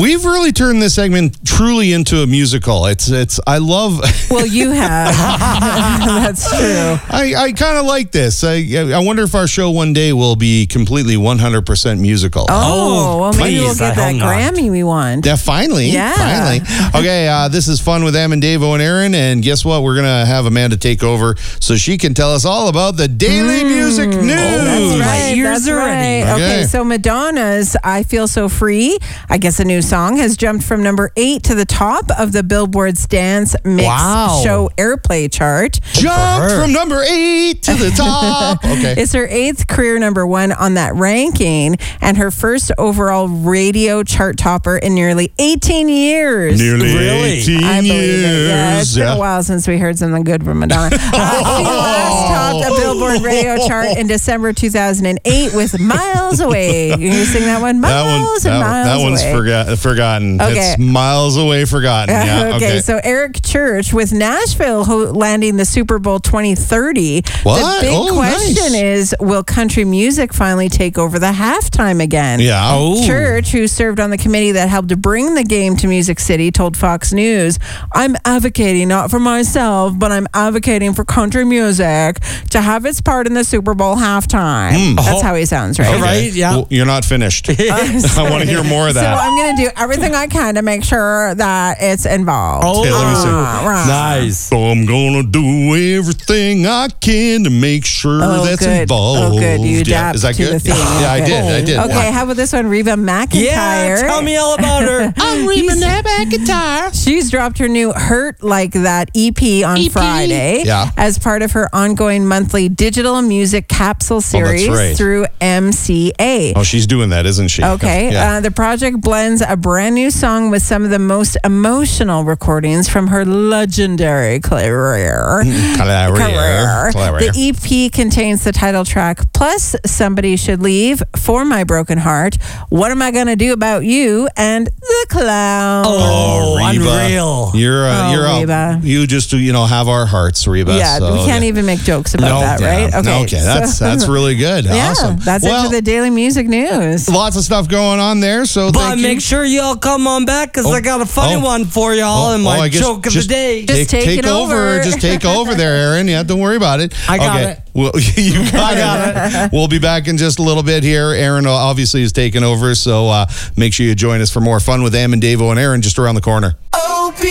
We've really turned this segment truly into a musical. I love... Well, you have. That's true. I kind of like this. I wonder if our show one day will be completely 100% musical. Oh, well, maybe we'll please, get I that hope not. Grammy we want. Yeah, finally. Yeah. Finally. Okay, this is Fun with Em and Davo and Aaron, and guess what? We're going to have Amanda take over so she can tell us all about the Daily Music News. That's right. My ears that's are ready. right. Okay, Okay. so Madonna's I Feel So Free, I guess a new song, has jumped from number 8 to the top of the Billboard's Dance Mix Wow. Show Airplay chart. Jumped from number 8 to the top. Okay. It's her 8th career number 1 on that ranking and her first overall radio chart topper in nearly 18 years. Nearly Really? 18 I believe years. it. Yeah, it's been a while since we heard something good from Madonna. She last topped a Billboard radio chart in December 2008 with Miles Away. Can you sing that one? Miles and Miles that one's Away. forgotten. Okay. It's miles away forgotten. Yeah, okay, so Eric Church with Nashville landing the Super Bowl 2030. What? The big Oh, question nice. is, will country music finally take over the halftime again? Yeah. Oh. Church, who served on the committee that helped to bring the game to Music City, told Fox News, I'm advocating not for myself, but I'm advocating for country music to have its part in the Super Bowl halftime. That's how he sounds, right? Okay. Right, yeah. Well, you're not finished. I want to hear more of So that. I'm going to do everything I can to make sure that it's involved. Oh, Okay, let me see. Right. nice. So I'm gonna do everything I can to make sure Oh, that's good. involved. Oh, good. You Yeah, adapt is that to good? the theme. Yeah, I Okay. did. I did. Okay, how about this one? Reba McEntire. Yeah, tell me all about her. I'm reaping that back guitar. She's dropped her new Hurt Like That EP on Friday Yeah. as part of her ongoing monthly digital music capsule series right. through MCA. Oh, she's doing that, isn't she? Okay, Yeah. the project blends a brand new song with some of the most emotional recordings from her legendary career. Career. The EP contains the title track plus Somebody Should Leave, For My Broken Heart, What Am I Gonna Do About You, and The Clown. Oh, Reba. unreal. You're Reba. you just have our hearts, Reba. Yeah, so, we can't even make jokes about that, right? Okay, that's really good. Yeah, Awesome. that's it for the Daily Music News. Lots of stuff going on there. So But thank make you. sure y'all come on back because I got a funny one for y'all in my I guess joke of the day. Just take it over. Just take over there, Aaron. Yeah, don't worry about it. I got it. Well, you got it. We'll be back in just a little bit here. Aaron obviously is taking over, so make sure you join us for more Fun with Em and Davo and Aaron just around the corner. Oh,